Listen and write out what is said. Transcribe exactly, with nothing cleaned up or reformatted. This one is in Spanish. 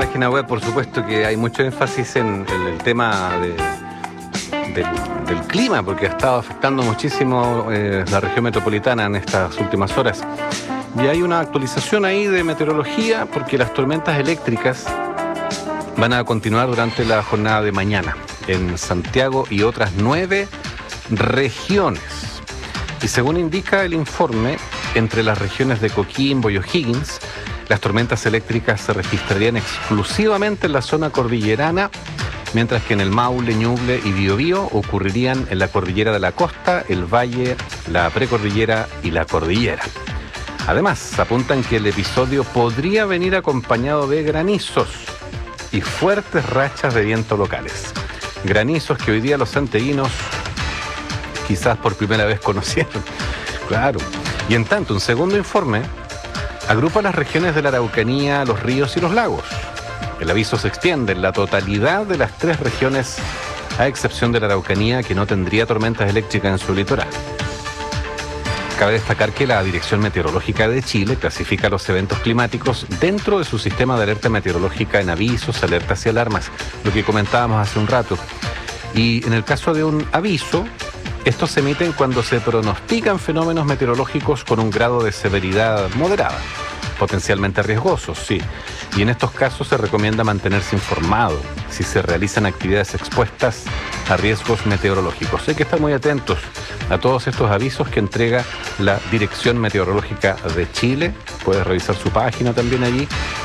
página web, por supuesto que hay mucho énfasis en, en el tema de, de, del clima, porque ha estado afectando muchísimo eh, la región metropolitana en estas últimas horas. Y hay una actualización ahí de meteorología, porque las tormentas eléctricas van a continuar durante la jornada de mañana en Santiago y otras nueve regiones. Y según indica el informe, entre las regiones de Coquimbo y O'Higgins, las tormentas eléctricas se registrarían exclusivamente en la zona cordillerana, mientras que en el Maule, Ñuble y Biobío ocurrirían en la cordillera de la costa, el valle, la precordillera y la cordillera. Además, apuntan que el episodio podría venir acompañado de granizos y fuertes rachas de viento locales. Granizos que hoy día los santiaguinos quizás por primera vez conocieron. Claro. Y en tanto, un segundo informe agrupa las regiones de la Araucanía, los ríos y los lagos. El aviso se extiende en la totalidad de las tres regiones, a excepción de la Araucanía, que no tendría tormentas eléctricas en su litoral. Cabe destacar que la Dirección Meteorológica de Chile clasifica los eventos climáticos dentro de su sistema de alerta meteorológica en avisos, alertas y alarmas, lo que comentábamos hace un rato. Y en el caso de un aviso, estos se emiten cuando se pronostican fenómenos meteorológicos con un grado de severidad moderada, potencialmente riesgosos, sí. Y en estos casos se recomienda mantenerse informado si se realizan actividades expuestas a riesgos meteorológicos. Hay que estar muy atentos a todos estos avisos que entrega la Dirección Meteorológica de Chile. Puedes revisar su página también allí.